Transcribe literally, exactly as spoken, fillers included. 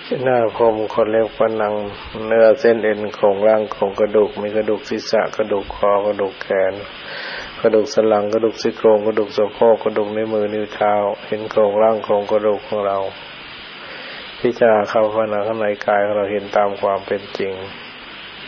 หน้าคมขนเล็บฟันหนังเนื้อเส้นเอ็นโครงร่างโครงกระดูกมีกระดูกศีรษะกระดูกคอกระดูกแขนกระดูกสันหลังกระดูกซี่โครงกระดูกสะโพกกระดูกนิ้วมือนิ้วเท้าเห็นโครงร่างโครงกระดูกของเราพิจารณาเข้าภายในข้างในกายของเราเห็นตามความเป็นจริง